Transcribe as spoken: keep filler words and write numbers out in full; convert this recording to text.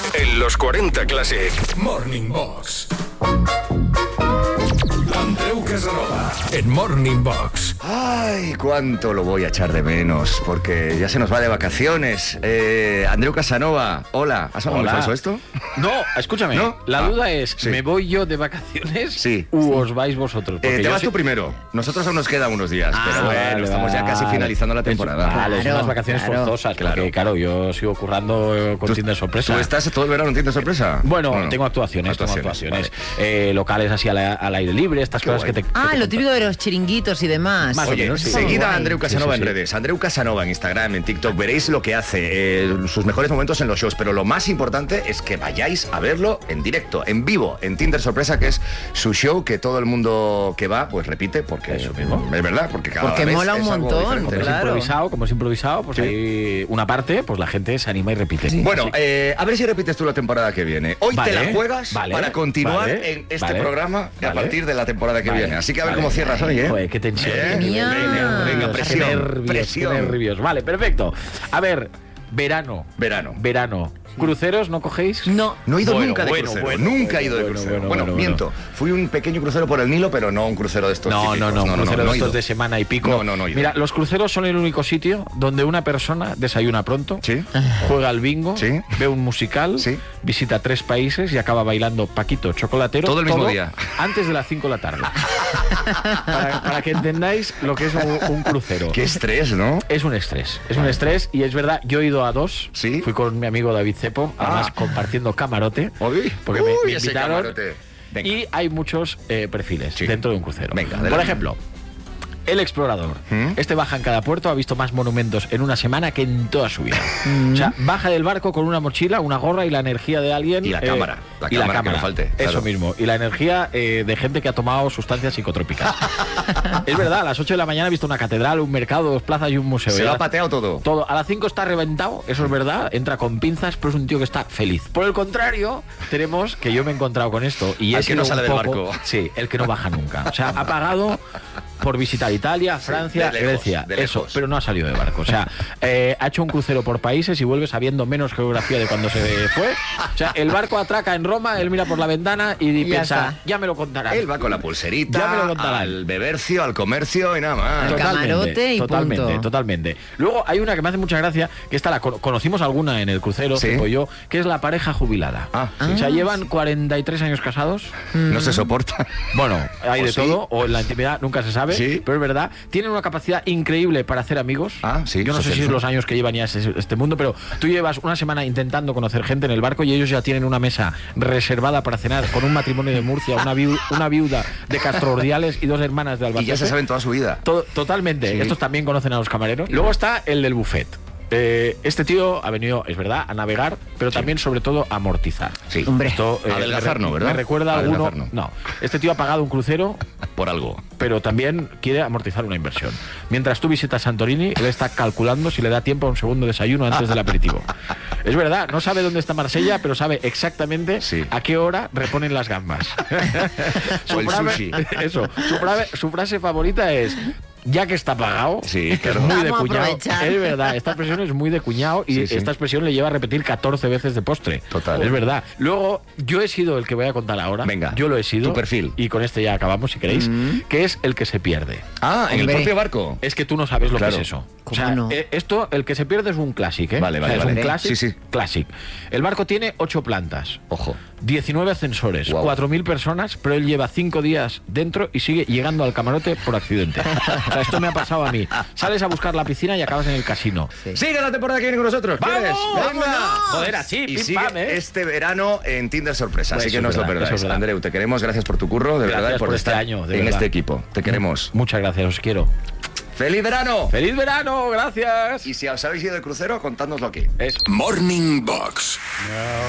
En los cuarenta Classic Morning Box. Andreu Casanova en Morning Box. Ay, cuánto lo voy a echar de menos, porque ya se nos va de vacaciones. Eh, Andreu Casanova, hola. ¿Has hablado muy falso esto? No, escúchame. ¿No? La Ah, duda es, sí. ¿me voy yo de vacaciones Sí. u os vais vosotros? Eh, Porque te yo vas sí- tú primero. Nosotros aún nos quedan unos días, Ah, pero bueno, vale, estamos ya casi vale. finalizando la Es- temporada. Vale, son Claro, unas vacaciones claro. forzosas, Claro. porque claro, yo sigo currando eh, con ¿Tú- Tinder sorpresa. ¿Tú estás todo el verano en Tinder sorpresa? Bueno, ¿O no? tengo actuaciones, tengo Actuaciones, actuaciones. Eh, locales así al, al aire libre, estas Qué cosas guay. que te... que Ah, te lo contan. típico de los chiringuitos y demás. Más o Oye, menos, sí. seguid a Guay. Andreu Casanova Sí, sí, sí. en redes. Andreu Casanova en Instagram, en TikTok. Veréis lo que hace, eh, sus mejores momentos en los shows. Pero lo más importante es que vayáis a verlo en directo, en vivo, en Tinder Sorpresa, que es su show que todo el mundo que va, pues repite, porque Eso mismo. es verdad, porque cada Porque vez mola un es algo montón, diferente. Como es Claro. improvisado, como es improvisado, pues Sí. hay una parte, pues la gente se anima y repite. Bueno, Así. eh, a ver si repites tú la temporada que viene. Hoy Vale, te la juegas vale, para continuar vale, en este vale, programa a vale. partir de la temporada que Vale, viene. Así que a ver vale. cómo cierras hoy, ¿eh? Joder, qué tensión. ¿Eh? Genial. Venga, venga, Qué presión, nervios, presión. qué nervios. Vale, perfecto. A ver, verano. Verano. Verano. ¿Cruceros no cogéis? No. No he ido Bueno, nunca de bueno, crucero, bueno, nunca he ido de bueno, crucero. bueno, Bueno, bueno, miento, fui un pequeño crucero por el Nilo, pero no un crucero de estos No, típicos. no, no, cruceros no he estos ido. de semana y pico. No, no, no he ido. Mira, los cruceros son el único sitio donde una persona desayuna pronto, Sí. juega al bingo, Sí. ve un musical, Sí. visita tres países y acaba bailando Paquito Chocolatero. Todo el mismo día. Antes de las cinco de la tarde. para, para que entendáis lo que es un, un crucero. Qué estrés, ¿no? Es un estrés, es un estrés y es verdad, yo he ido a dos, ¿Sí? fui con mi amigo David Cepo, además Ah. compartiendo camarote, Uy, porque me, uy, me ese invitaron camarote. Venga. y hay muchos eh, perfiles Sí. dentro de un crucero. Venga, Por adelante. ejemplo, el explorador. ¿Mm? Este baja en cada puerto, ha visto más monumentos en una semana que en toda su vida. O sea, baja del barco con una mochila, una gorra y la energía de alguien. Y la cámara, la y cámara que no falte, claro. Eso mismo. Y la energía eh, de gente que ha tomado sustancias psicotrópicas. Es verdad, a las ocho de la mañana he visto una catedral, un mercado, dos plazas y un museo. Se Y lo a ha las- pateado todo. todo. A las cinco está reventado, eso es verdad, entra con pinzas, pero es un tío que está feliz. Por el contrario, tenemos, que yo me he encontrado con esto, y Al es que no sale del barco. Sí, el que no baja nunca. O sea, ha pagado por visitar Italia, Francia, de lejos, Grecia, de eso, lejos. pero no ha salido de barco. O sea, eh, ha hecho un crucero por países y vuelve sabiendo menos geografía de cuando se fue. O sea, el barco atraca en Roma, él mira por la ventana y, Ya piensa, está. ya me lo contarán. Él va con la pulserita, Ya me lo contarán. al bebercio, al comercio y nada más. Al camarote y totalmente, punto. totalmente. Luego hay una que me hace mucha gracia, que esta la cono- conocimos alguna en el crucero, Sí. Cepo y yo, que es la pareja jubilada. Ah, O sea, Ah, llevan cuarenta y tres años casados. No se soporta. Bueno, hay ¿O de sí? todo, o en la intimidad nunca se sabe, Sí. pero es verdad. Tienen una capacidad increíble para hacer amigos. Ah, sí, Yo no sé si es socializan. los años que llevan ya este, este mundo, pero tú llevas una semana intentando conocer gente en el barco y ellos ya tienen una mesa reservada para cenar con un matrimonio de Murcia, una, viu- una viuda de Castro Ordiales y dos hermanas de Y Albacete. ya se saben toda su vida. To- totalmente. Sí. Estos también conocen a los camareros. Luego está el del buffet. Eh, este tío ha venido, es verdad, a navegar, pero también, sobre todo, a amortizar. Sí. Hombre. Esto, eh, Adelgazar me re- no, ¿verdad? Me recuerda a alguno. Adelgazar no. No. Este tío ha pagado un crucero, Por algo. pero también quiere amortizar una inversión. Mientras tú visitas Santorini, él está calculando si le da tiempo a un segundo desayuno antes del aperitivo. Es verdad, no sabe dónde está Marsella, pero sabe exactamente Sí. a qué hora reponen las gambas. O el frase- sushi. Eso. Su, frase- su frase favorita es: ya que está pagado, Sí, que es claro. muy de Vamos a cuñado. aprovechar. Es verdad, esta expresión es muy de cuñado y Sí, sí. esta expresión le lleva a repetir catorce veces de postre. Total. Es verdad. Luego, yo he sido el que voy a contar ahora. Venga, Yo lo he sido. tu perfil. Y con este ya acabamos, si queréis. Que es el que se pierde. Ah, en el Hombre. propio barco. Es que tú no sabes lo Claro. que es eso. O ¿Cómo sea, no? eh, esto, el que se pierde es un clásico, ¿eh? Vale, O sea, vale, es vale. un clásico. Sí, sí. Clásic. El barco tiene ocho plantas. Ojo. diecinueve ascensores, Guau. cuatro mil personas, pero él lleva cinco días dentro y sigue llegando al camarote por accidente. O sea, esto me ha pasado a mí. Sales a buscar la piscina y acabas en el casino. Sí. Sigue la temporada que viene con nosotros. ¿Quieres? ¡Vamos! Venga. Joder, así, Y pim, sigue pam, ¿eh? este verano en Tinder Sorpresa. Pues así que eso no es os lo verdad, eso perdáis. es verdad. Andreu, te queremos. Gracias por tu curro, de Gracias verdad, por, por este estar año, de en verdad. este equipo. Te queremos. Muchas gracias, os quiero. ¡Feliz verano! ¡Feliz verano! ¡Gracias! Y si os habéis ido de crucero, contádnoslo aquí. Es Morning Box.